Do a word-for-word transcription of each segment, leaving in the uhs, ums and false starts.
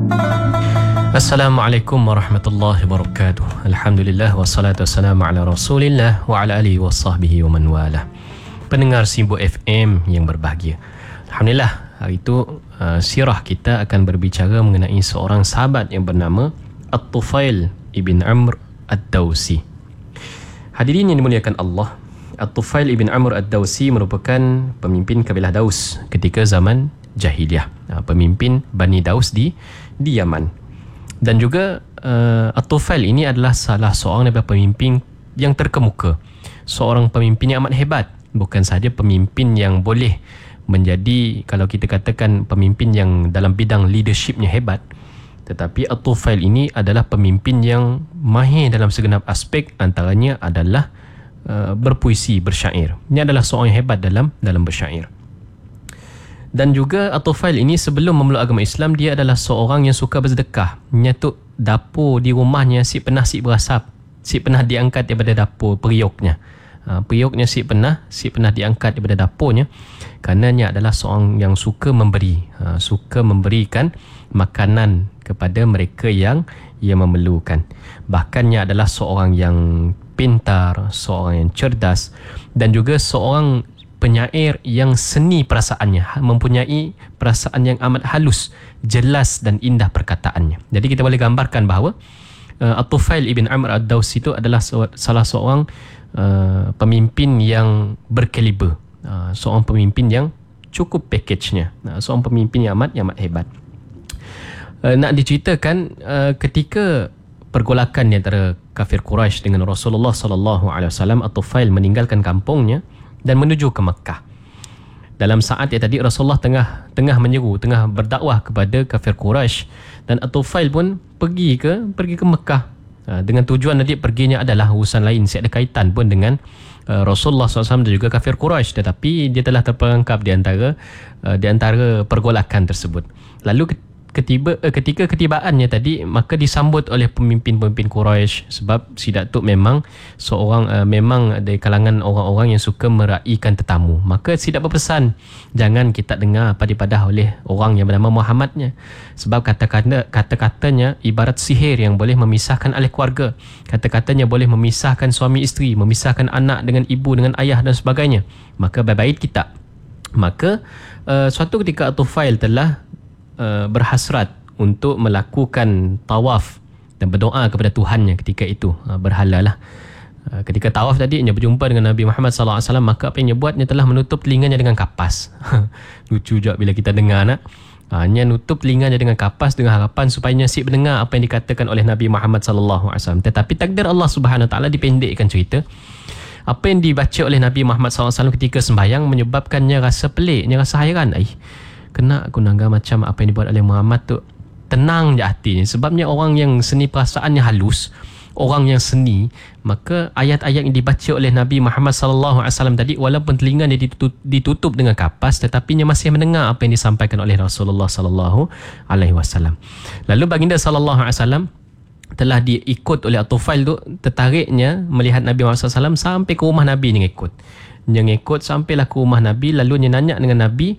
Assalamualaikum warahmatullahi wabarakatuh. Alhamdulillah wassalatu wassalamu ala Rasulillah wa ala alihi wa sahbihi wa man walah. Pendengar Simbo F M yang berbahagia. Alhamdulillah, hari itu uh, sirah kita akan berbicara mengenai seorang sahabat yang bernama At-Tufail ibn Amr Ad-Dawsi. Hadirin yang dimuliakan Allah, At-Tufail ibn Amr Ad-Dawsi merupakan pemimpin kabilah Daus ketika zaman jahiliyah, uh, pemimpin Bani Daus di di Yaman. Dan juga uh, At-Tufail ini adalah salah seorang daripada pemimpin yang terkemuka, seorang pemimpin yang amat hebat. Bukan sahaja pemimpin yang boleh menjadi, kalau kita katakan pemimpin yang dalam bidang leadershipnya hebat, tetapi At-Tufail ini adalah pemimpin yang mahir dalam segenap aspek, antaranya adalah uh, berpuisi, bersyair. Ini adalah seorang yang hebat dalam dalam bersyair. Dan juga At-Tufail ini sebelum memeluk agama Islam, dia adalah seorang yang suka bersedekah. Nyatuk dapur di rumahnya si pernah si berasap, si pernah diangkat daripada dapur periuknya. Ha, periuknya si pernah si pernah diangkat daripada dapurnya, kerana dia adalah seorang yang suka memberi, ha, suka memberikan makanan kepada mereka yang yang memerlukan. Bahkan dia adalah seorang yang pintar, seorang yang cerdas, dan juga seorang penyair yang seni perasaannya, mempunyai perasaan yang amat halus, jelas dan indah perkataannya. Jadi kita boleh gambarkan bahawa uh, At-Tufail ibn Amr Ad-Dawsi itu adalah salah seorang uh, pemimpin yang berkaliber, uh, seorang pemimpin yang cukup package-nya, uh, seorang pemimpin yang amat yang amat hebat. Uh, nak diceritakan uh, ketika pergolakan di antara kafir Quraisy dengan Rasulullah sallallahu alaihi wasallam, At-Tufail meninggalkan kampungnya dan menuju ke Mekah. Dalam saat yang tadi Rasulullah tengah tengah menyeru, tengah berdakwah kepada kafir Quraisy, dan At-Tufail pun pergi ke pergi ke Mekah. Ha, dengan tujuan tadi perginya adalah urusan lain, tidak ada kaitan pun dengan uh, Rasulullah sallallahu alaihi wasallam dan juga kafir Quraisy, tetapi dia telah terperangkap di antara uh, di antara pergolakan tersebut. Lalu Ketiba, ketika ketibaannya tadi, maka disambut oleh pemimpin-pemimpin Quraisy, sebab si Datuk memang seorang uh, memang dari kalangan orang-orang yang suka meraihkan tetamu. Maka si Datuk berpesan, jangan kita dengar padi-padah oleh orang yang bernama Muhammadnya, sebab kata-kata kata-katanya ibarat sihir yang boleh memisahkan ahli keluarga. Kata-katanya boleh memisahkan suami isteri, memisahkan anak dengan ibu, dengan ayah dan sebagainya. Maka baik-baik kita. Maka uh, suatu ketika At-Tufail telah Uh, berhasrat untuk melakukan tawaf dan berdoa kepada Tuhannya ketika itu, uh, berhala lah. Uh, ketika tawaf tadi, dia berjumpa dengan Nabi Muhammad sallallahu alaihi wasallam, maka apa yang dia buat, dia telah menutup telinganya dengan kapas. Lucu juga bila kita dengar nak. Uh, dia nutup telinganya dengan kapas dengan harapan supaya si mendengar apa yang dikatakan oleh Nabi Muhammad sallallahu alaihi wasallam. Tetapi takdir Allah Subhanahu wa taala, dipendekkan cerita. Apa yang dibaca oleh Nabi Muhammad sallallahu alaihi wasallam ketika sembahyang menyebabkannya rasa pelik, dia rasa hairan. Ai, kena aku nangga macam apa yang dibuat oleh Muhammad tu. Tenang je hatinya, sebabnya orang yang seni perasaannya halus, orang yang seni, maka ayat-ayat yang dibaca oleh Nabi Muhammad sallallahu alaihi wasallam tadi, walaupun telinga dia ditutup, ditutup dengan kapas, tetapi dia masih mendengar apa yang disampaikan oleh Rasulullah sallallahu alaihi wasallam. Lalu baginda sallallahu alaihi wasallam telah diikut oleh At-Tufail tu, tertariknya melihat Nabi Muhammad sallallahu alaihi wasallam sampai ke rumah Nabi. Dia ngikut dia ngikut sampailah ke rumah Nabi. Lalu dia nanya dengan Nabi,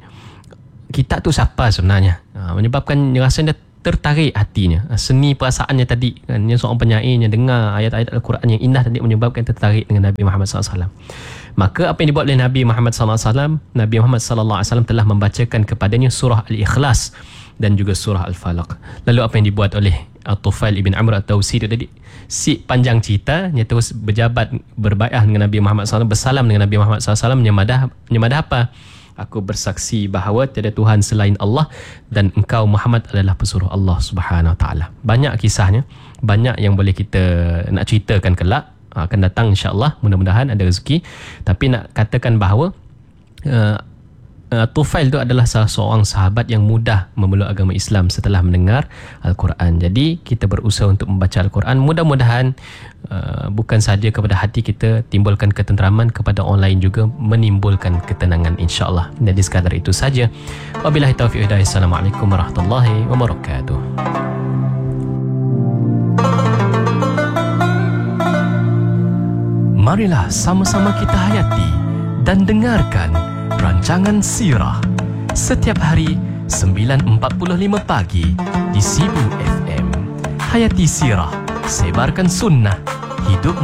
kita tu siapa sebenarnya? Ha, menyebabkan dia rasa dia tertarik hatinya, seni perasaannya tadi kan, dia seorang penyair yang dengar ayat-ayat Al-Quran yang indah tadi, menyebabkan tertarik dengan Nabi Muhammad sallallahu alaihi wasallam. Maka apa yang dibuat oleh Nabi Muhammad sallallahu alaihi wasallam, Nabi Muhammad sallallahu alaihi wasallam telah membacakan kepadanya surah Al-Ikhlas dan juga surah Al-Falaq. Lalu apa yang dibuat oleh At-Tufail ibn Amr Ad-Dawsi itu tadi, si panjang cerita, dia terus berjabat berbaiat dengan Nabi Muhammad sallallahu alaihi wasallam, bersalam dengan Nabi Muhammad sallallahu alaihi wasallam, menyemadah menyemadah apa? Aku bersaksi bahawa tiada Tuhan selain Allah dan engkau Muhammad adalah pesuruh Allah Subhanahu Wa Taala. Banyak kisahnya, banyak yang boleh kita nak ceritakan kelak, akan datang insya-Allah, mudah-mudahan ada rezeki. Tapi nak katakan bahawa uh, uh, Tufail itu adalah salah seorang sahabat yang mudah memeluk agama Islam setelah mendengar Al-Quran. Jadi kita berusaha untuk membaca Al-Quran, mudah-mudahan uh, bukan sahaja kepada hati kita timbulkan ketenteraman, kepada orang lain juga menimbulkan ketenangan, insya-Allah. Jadi sekadar itu saja. Wabillahi taufiq hidayah. Assalamualaikum warahmatullahi wabarakatuh. Marilah sama-sama kita hayati dan dengarkan rancangan Sirah setiap hari sembilan empat puluh lima pagi di Sibu F M. Hayati Sirah, sebarkan sunnah, hidup